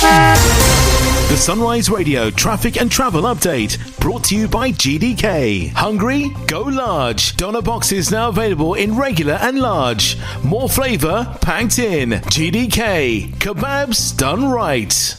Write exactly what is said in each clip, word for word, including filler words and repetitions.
The Sunrise Radio traffic and travel update brought to you by G D K. Hungry? Go large. Doner boxes now available in regular and large. More flavour packed in. G D K. Kebabs done right.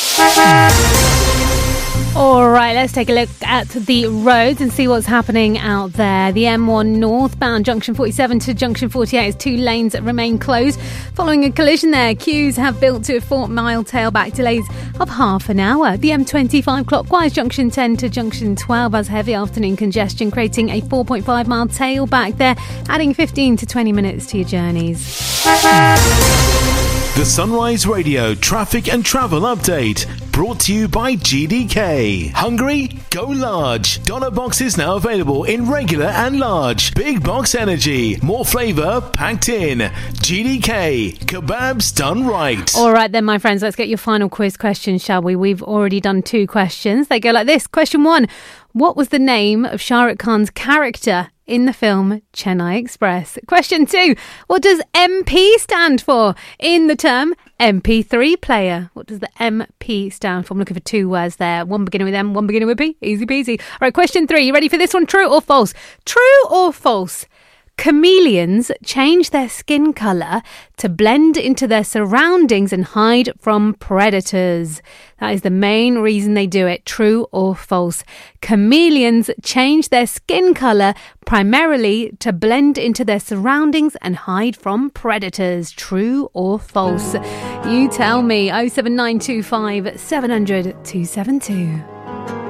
All right, let's take a look at the roads and see what's happening out there. The M one northbound, junction forty-seven to junction forty-eight, is two lanes that remain closed. Following a collision there, queues have built to a four-mile tailback, delays of half an hour. The M twenty-five clockwise, junction ten to junction twelve, has heavy afternoon congestion, creating a four point five mile tailback there, adding fifteen to twenty minutes to your journeys. The Sunrise Radio traffic and travel update brought to you by G D K. Hungry? Go large. Doner boxes now available in regular and large. Big box energy. More flavour packed in. G D K. Kebabs done right. All right then, my friends, let's get your final quiz question, shall we? We've already done two questions. They go like this. Question one. What was the name of Shah Rukh Khan's character in the film Chennai Express? Question two. What does M P stand for in the term M P three player? What does the M P stand for? I'm looking for two words there. One beginning with M, one beginning with P. Easy peasy. All right, question three. You ready for this one? True or false? True or false? Chameleons change their skin colour to blend into their surroundings and hide from predators. That is the main reason they do it. True or false? Chameleons change their skin colour primarily to blend into their surroundings and hide from predators. True or false? You tell me. oh seven nine two five seven hundred two seven two.